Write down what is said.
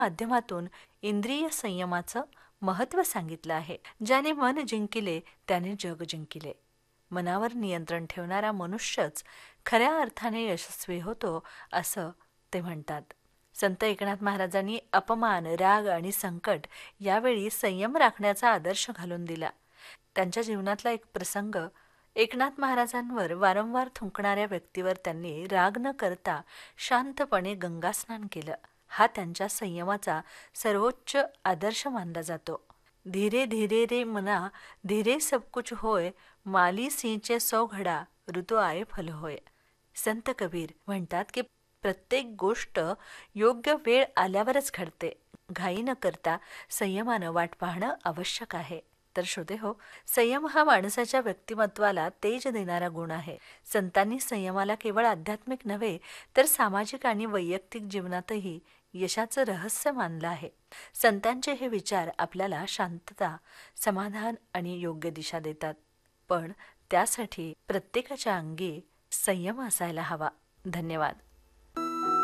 माध्यमातून इंद्रिय संयमाचं महत्त्व सांगितलं आहे. ज्याने मन जिंकिले त्याने जग जिंकिले. मनावर नियंत्रण ठेवणारा मनुष्यच खऱ्या अर्थाने यशस्वी होतो असं ते म्हणतात. संत एकनाथ महाराजांनी अपमान, राग आणि संकट यावेळी संयम राखण्याचा आदर्श घालून दिला. त्यांच्या जीवनातला एक प्रसंग, एकनाथ महाराजांवर वारंवार थुंकणाऱ्या व्यक्तीवर त्यांनी राग न करता शांतपणे गंगास्नान केलं. हा त्यांच्या संयमाचा सर्वोच्च आदर्श मानला जातो. धीरे धीरे रे मना, धीरे सब कुछ होय, माली सिंचे सौ घडा, ऋतू आये फल होय. संत कबीर म्हणतात की प्रत्येक गोष्ट योग्य वेळ आल्यावरच घडते. घाई न करता संयमानं वाट पाहणं आवश्यक आहे. तर श्रोते हो, संयम हा माणसाच्या व्यक्तिमत्वाला तेज देणारा गुण आहे. संतांनी संयमाला केवळ आध्यात्मिक नव्हे तर सामाजिक आणि वैयक्तिक जीवनातही यशाचं रहस्य मानलं आहे. संतांचे हे विचार आपल्याला शांतता, समाधान आणि योग्य दिशा देतात. पण त्यासाठी प्रत्येकाच्या अंगी संयम असायला हवा. धन्यवाद.